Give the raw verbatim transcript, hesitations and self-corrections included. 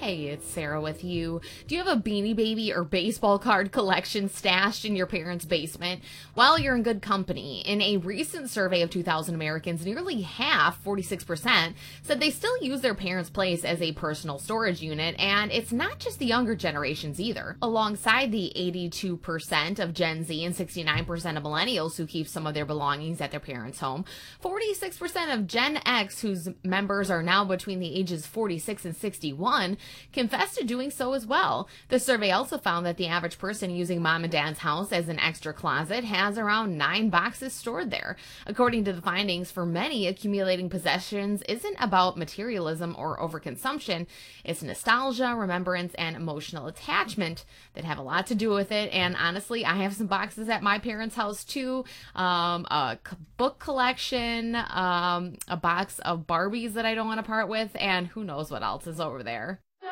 Hey, it's Sarah with you. Do you have a Beanie Baby or baseball card collection stashed in your parents' basement? Well, you're in good company. In a recent survey of two thousand Americans, nearly half, forty-six percent, said they still use their parents' place as a personal storage unit, and it's not just the younger generations either. Alongside the eighty-two percent of Gen Z and sixty-nine percent of millennials who keep some of their belongings at their parents' home, forty-six percent of Gen X, whose members are now between the ages forty-six and sixty-one, confessed to doing so as well. The survey also found that the average person using mom and dad's house as an extra closet has around nine boxes stored there. According to the findings, for many, accumulating possessions isn't about materialism or overconsumption. It's nostalgia, remembrance, and emotional attachment that have a lot to do with it. And honestly, I have some boxes at my parents' house too. Um, a c- book collection, um, a box of Barbies that I don't want to part with, and who knows what else is over there.